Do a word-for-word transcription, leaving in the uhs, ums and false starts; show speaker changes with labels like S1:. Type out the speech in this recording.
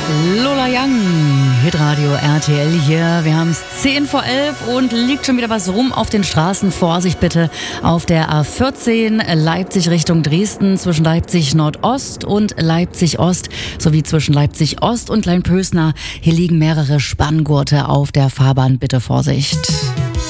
S1: Lola Young, Hitradio R T L hier. Wir haben es zehn vor elf und liegt schon wieder was rum auf den Straßen. Vorsicht bitte auf der A vierzehn Leipzig Richtung Dresden zwischen Leipzig Nordost und Leipzig Ost sowie zwischen Leipzig Ost und Kleinpösner. Hier liegen mehrere Spanngurte auf der Fahrbahn. Bitte Vorsicht.